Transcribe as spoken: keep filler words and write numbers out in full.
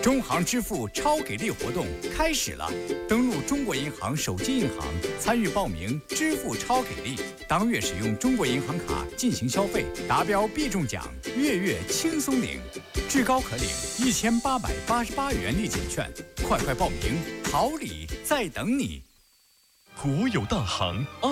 中行支付超给力活动开始了，登录中国银行手机银行参与报名支付超给力，当月使用中国银行卡进行消费，达标必中奖，月月轻松领，至高可领一千八百八十八元立减券，快快报名，好礼在等你。 国有大行。